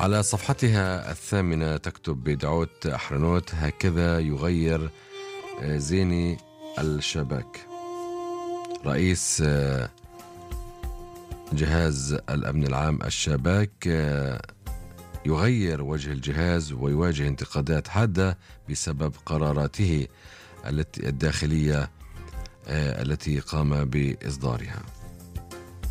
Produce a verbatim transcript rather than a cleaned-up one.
على صفحتها الثامنة تكتب بدعوت أحرنوت: هكذا يغير زيني الشباك. رئيس جهاز الأمن العام الشباك يغير وجه الجهاز ويواجه انتقادات حادة بسبب قراراته الداخلية التي قام بإصدارها.